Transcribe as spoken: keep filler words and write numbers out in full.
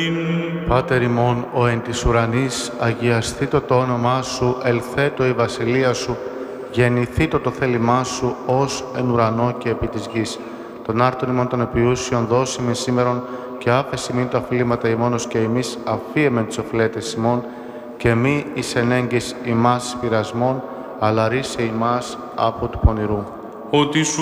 Πάτερ ημών, ο εν της ουρανής, αγιαστήτω το όνομά σου, ελθέτω η βασιλεία σου, γεννηθήτω το θέλημά σου, ως εν ουρανό και επί της γης. Τον άρτον ημών των επιούσιων δώσιμην σήμερον, και άφεση μην τα αφλήματα ημώνος και εμείς αφίεμεν τις οφλέτες ημών, και μη εις ενέγγυς ημάς πειρασμών, αλλά ρίσε ημάς από του πονηρού. Ότι σου